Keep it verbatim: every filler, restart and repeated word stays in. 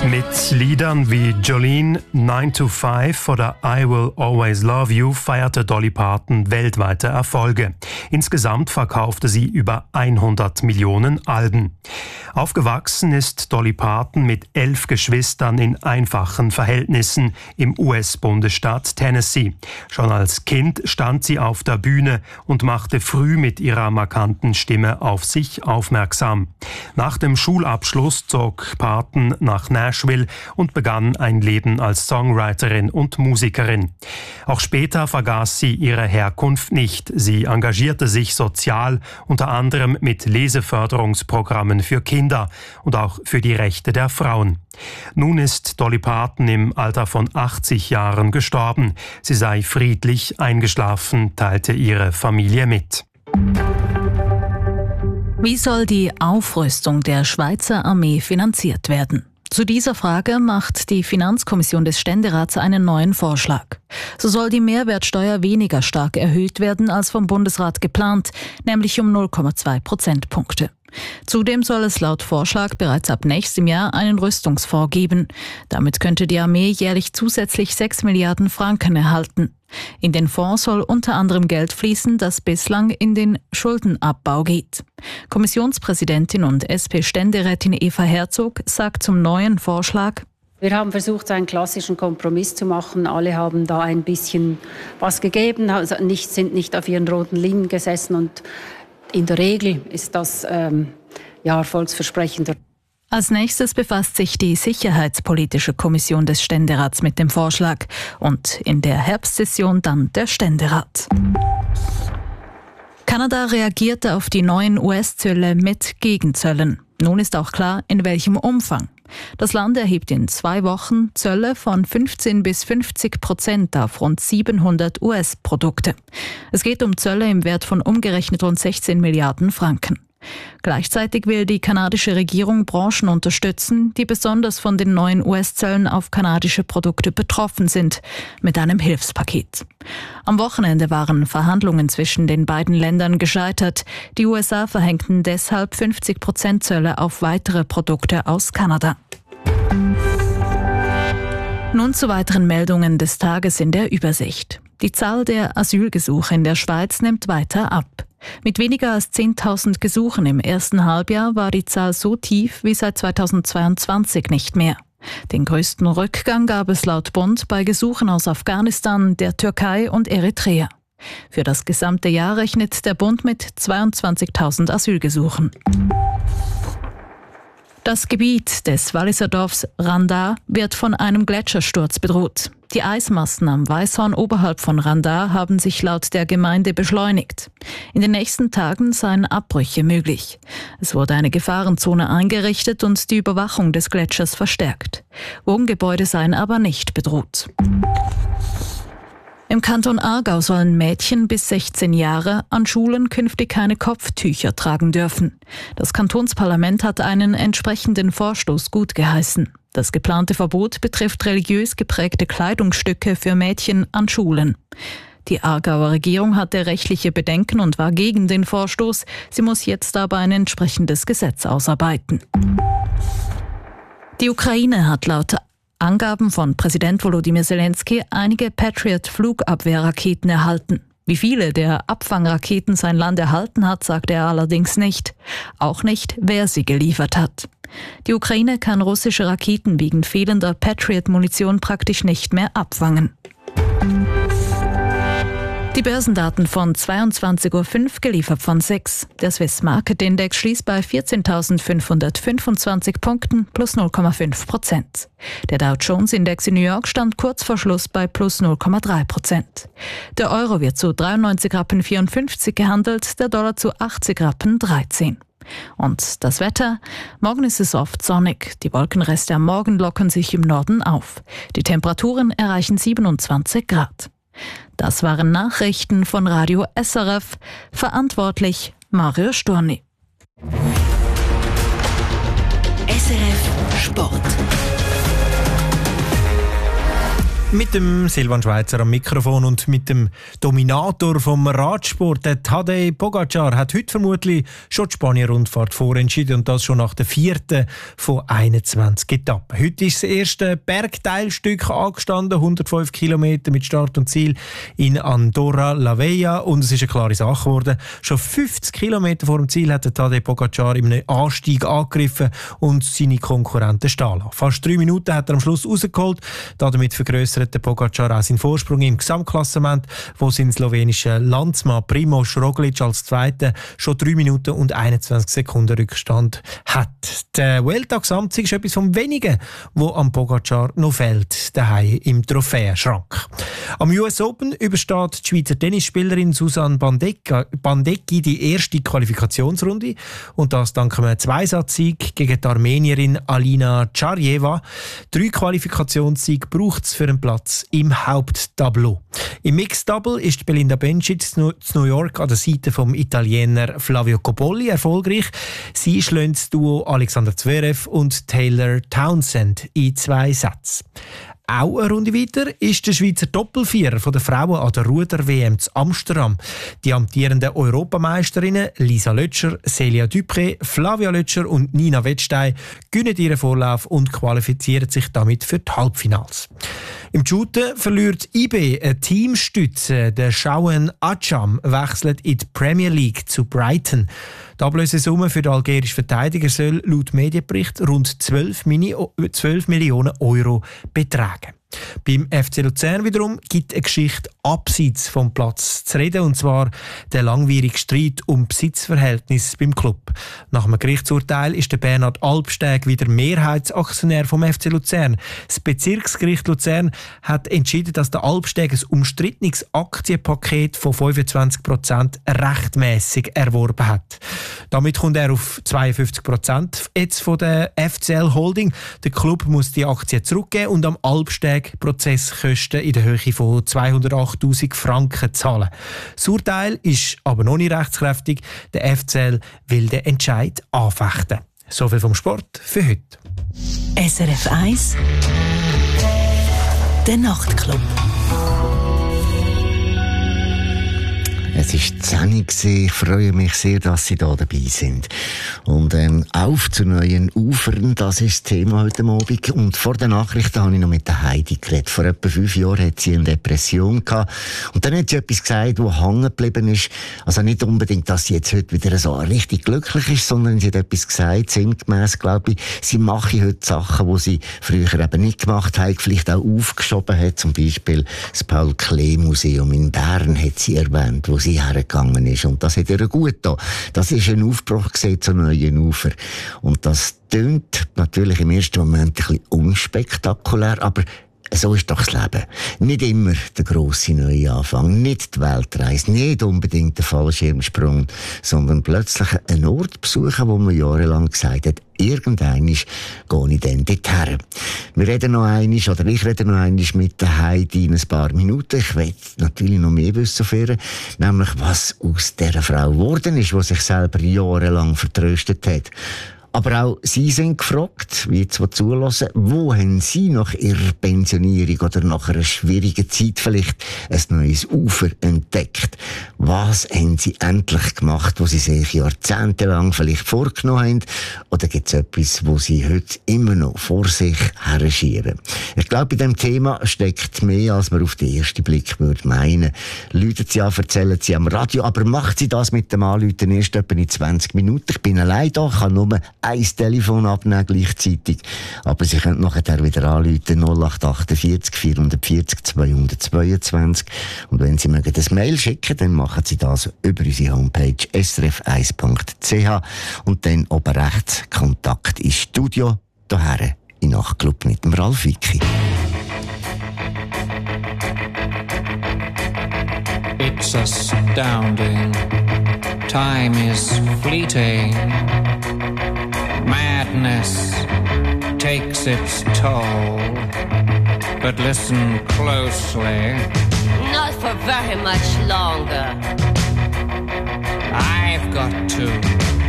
Mit Liedern wie Jolene, nine to five oder I Will Always Love You feierte Dolly Parton weltweite Erfolge. Insgesamt verkaufte sie über hundert Millionen Alben. Aufgewachsen ist Dolly Parton mit elf Geschwistern in einfachen Verhältnissen im U S-Bundesstaat Tennessee. Schon als Kind stand sie auf der Bühne und machte früh mit ihrer markanten Stimme auf sich aufmerksam. Nach dem Schulabschluss zog Parton nach Nashville und begann ein Leben als Songwriterin und Musikerin. Auch später vergaß sie ihre Herkunft nicht. Sie engagierte sich sozial, unter anderem mit Leseförderungsprogrammen für Kinder und auch für die Rechte der Frauen. Nun ist Dolly Parton im Alter von achtzig Jahren gestorben. Sie sei friedlich eingeschlafen, teilte ihre Familie mit. Wie soll die Aufrüstung der Schweizer Armee finanziert werden? Zu dieser Frage macht die Finanzkommission des Ständerats einen neuen Vorschlag. So soll die Mehrwertsteuer weniger stark erhöht werden als vom Bundesrat geplant, nämlich um null Komma zwei Prozentpunkte. Zudem soll es laut Vorschlag bereits ab nächstem Jahr einen Rüstungsfonds geben. Damit könnte die Armee jährlich zusätzlich sechs Milliarden Franken erhalten. In den Fonds soll unter anderem Geld fließen, das bislang in den Schuldenabbau geht. Kommissionspräsidentin und S P-Ständerätin Eva Herzog sagt zum neuen Vorschlag: Wir haben versucht, einen klassischen Kompromiss zu machen. Alle haben da ein bisschen was gegeben, also nicht, sind nicht auf ihren roten Linien gesessen und in der Regel ist das ähm, ja, erfolgsversprechender. Als nächstes befasst sich die Sicherheitspolitische Kommission des Ständerats mit dem Vorschlag und in der Herbstsession dann der Ständerat. Kanada reagierte auf die neuen U S-Zölle mit Gegenzöllen. Nun ist auch klar, in welchem Umfang. Das Land erhebt in zwei Wochen Zölle von fünfzehn bis fünfzig Prozent auf rund siebenhundert U S-Produkte. Es geht um Zölle im Wert von umgerechnet rund sechzehn Milliarden Franken. Gleichzeitig will die kanadische Regierung Branchen unterstützen, die besonders von den neuen U S-Zöllen auf kanadische Produkte betroffen sind, mit einem Hilfspaket. Am Wochenende waren Verhandlungen zwischen den beiden Ländern gescheitert. Die U S A verhängten deshalb fünfzig Prozent Zölle auf weitere Produkte aus Kanada. Nun zu weiteren Meldungen des Tages in der Übersicht. Die Zahl der Asylgesuche in der Schweiz nimmt weiter ab. Mit weniger als zehntausend Gesuchen im ersten Halbjahr war die Zahl so tief wie seit zweitausendzweiundzwanzig nicht mehr. Den größten Rückgang gab es laut Bund bei Gesuchen aus Afghanistan, der Türkei und Eritrea. Für das gesamte Jahr rechnet der Bund mit zweiundzwanzigtausend Asylgesuchen. Das Gebiet des Walliser Dorfs Randa wird von einem Gletschersturz bedroht. Die Eismassen am Weisshorn oberhalb von Randa haben sich laut der Gemeinde beschleunigt. In den nächsten Tagen seien Abbrüche möglich. Es wurde eine Gefahrenzone eingerichtet und die Überwachung des Gletschers verstärkt. Wohngebäude seien aber nicht bedroht. Im Kanton Aargau sollen Mädchen bis sechzehn Jahre an Schulen künftig keine Kopftücher tragen dürfen. Das Kantonsparlament hat einen entsprechenden Vorstoß gutgeheißen. Das geplante Verbot betrifft religiös geprägte Kleidungsstücke für Mädchen an Schulen. Die Aargauer Regierung hatte rechtliche Bedenken und war gegen den Vorstoß. Sie muss jetzt aber ein entsprechendes Gesetz ausarbeiten. Die Ukraine hat laut Angaben von Präsident Volodymyr Zelensky einige Patriot-Flugabwehrraketen erhalten. Wie viele der Abfangraketen sein Land erhalten hat, sagte er allerdings nicht. Auch nicht, wer sie geliefert hat. Die Ukraine kann russische Raketen wegen fehlender Patriot-Munition praktisch nicht mehr abfangen. Die Börsendaten von zweiundzwanzig Uhr fünf, geliefert von sechs. Der Swiss Market Index schließt bei vierzehntausendfünfhundertfünfundzwanzig Punkten plus null Komma fünf Prozent. Der Dow Jones Index in New York stand kurz vor Schluss bei plus null Komma drei Prozent. Der Euro wird zu dreiundneunzig Rappen vierundfünfzig gehandelt, der Dollar zu achtzig Rappen dreizehn. Und das Wetter? Morgen ist es oft sonnig. Die Wolkenreste am Morgen lockern sich im Norden auf. Die Temperaturen erreichen siebenundzwanzig Grad. Das waren Nachrichten von Radio S R F. Verantwortlich Mario Storni. S R F Sport. Mit dem Silvan Schweizer am Mikrofon und mit dem Dominator vom Radsport, der Tadej Pogacar, hat heute vermutlich schon die Spanien-Rundfahrt vorentschieden und das schon nach der vierten von einundzwanzig Etappen. Heute ist das erste Bergteilstück angestanden, hundertfünf Kilometer mit Start und Ziel in Andorra la Vella, und es ist eine klare Sache geworden. Schon fünfzig Kilometer vor dem Ziel hat der Tadej Pogacar im Anstieg angegriffen und seine Konkurrenten stehen lassen. Fast drei Minuten hat er am Schluss rausgeholt, damit vergrößert der Pogacar auch seinen Vorsprung im Gesamtklassement, wo sein slowenischer Landsmann Primož Roglič als Zweiter schon drei Minuten und einundzwanzig Sekunden Rückstand hat. Der Vuelta-Gesamtsieg ist etwas vom Wenigen, wo am Pogacar noch fehlt, daheim im Trophäenschrank. Am U S Open übersteht die Schweizer Tennisspielerin Susanne Bandecki, Bandecki die erste Qualifikationsrunde, und das dank einem Zweisatz-Sieg gegen die Armenierin Alina Charjeva. Drei Qualifikationssiege braucht es für einen Platz im Haupttableau. Im Mixed Double ist Belinda Bencic zu New York an der Seite vom Italiener Flavio Cobolli erfolgreich. Sie schlägt das Duo Alexander Zverev und Taylor Townsend in zwei Sätzen. Auch eine Runde weiter ist der Schweizer Doppelvierer von der Frauen an der Ruder-W M zu Amsterdam. Die amtierenden Europameisterinnen Lisa Lötscher, Celia Dupré, Flavia Lötscher und Nina Wettstein gewinnen ihren Vorlauf und qualifizieren sich damit für die Halbfinals. Im Shooten verliert I B eine Teamstütze. Der Shawen Acham wechselt in die Premier League zu Brighton. Die Ablösesumme für den algerischen Verteidiger soll laut Medienbericht rund zwölf Millionen Euro betragen. Beim F C Luzern wiederum gibt eine Geschichte abseits vom Platz zu reden, und zwar der langwierige Streit um Besitzverhältnis beim Club. Nach einem Gerichtsurteil ist der Bernhard Albsteg wieder Mehrheitsaktionär vom F C Luzern. Das Bezirksgericht Luzern hat entschieden, dass der Albsteg ein umstrittenes Aktienpaket von fünfundzwanzig Prozent rechtmäßig erworben hat. Damit kommt er auf zweiundfünfzig Prozent jetzt von der F C L Holding. Der Club muss die Aktien zurückgeben und am Albsteg Prozesskosten in der Höhe von zweihundertachttausend Franken zahlen. Das Urteil ist aber noch nicht rechtskräftig. Der F C L will den Entscheid anfechten. Soviel vom Sport für heute. S R F eins Der Nachtclub. Es war zehn Uhr. Ich freue mich sehr, dass Sie da dabei sind. Und ähm, auf zu neuen Ufern, das ist das Thema heute Abend. Und vor den Nachrichten habe ich noch mit der Heidi geredet. Vor etwa fünf Jahren hat sie eine Depression gehabt. Und dann hat sie etwas gesagt, das hängen geblieben ist. Also nicht unbedingt, dass sie jetzt heute wieder so richtig glücklich ist, sondern sie hat etwas gesagt, sinngemäss, glaube ich, sie mache heute Sachen, die sie früher eben nicht gemacht hat, vielleicht auch aufgeschoben hat. Zum Beispiel das Paul-Klee-Museum in Bern hat sie erwähnt, wo sie hergegangen ist. Und das hat ihr gut getan. Das ist ein Aufbruch zu neuen Ufer. Und das tönt natürlich im ersten Moment ein bisschen unspektakulär, aber so ist doch das Leben. Nicht immer der grosse Neuanfang, nicht die Weltreise, nicht unbedingt der Fallschirmsprung, sondern plötzlich einen Ort besuchen, wo man jahrelang gesagt hat, irgendwann gehe ich dann dorthin. Wir reden noch einmal, oder ich rede noch einmal mit der Heidi in ein paar Minuten. Ich will natürlich noch mehr wissen von ihr, nämlich was aus dieser Frau geworden ist, die sich selber jahrelang vertröstet hat. Aber auch Sie sind gefragt, wie jetzt zulassen, wo haben Sie nach Ihrer Pensionierung oder nach einer schwierigen Zeit vielleicht ein neues Ufer entdeckt? Was haben Sie endlich gemacht, was Sie sich jahrzehntelang vielleicht vorgenommen haben? Oder gibt es etwas, wo Sie heute immer noch vor sich herschieren? Ich glaube, bei diesem Thema steckt mehr, als man auf den ersten Blick würde meinen. Läuten Sie an, erzählen Sie am Radio, aber macht Sie das mit dem Anrufen erst etwa in zwanzig Minuten. Ich bin allein da, kann nur ein Telefon abnehmen gleichzeitig. Aber Sie können nachher wieder anrufen null acht achtundvierzig vierhundertvierzig zweihundertzweiundzwanzig. Und wenn Sie mögen das Mail schicken, dann machen Sie das über unsere Homepage s r f eins punkt c h und dann oben rechts Kontakt ins Studio, daher in Nachtclub mit dem Ralf Wicki. It's astounding. Time is fleeting. Madness takes its toll. But listen closely. Not for very much longer. I've got to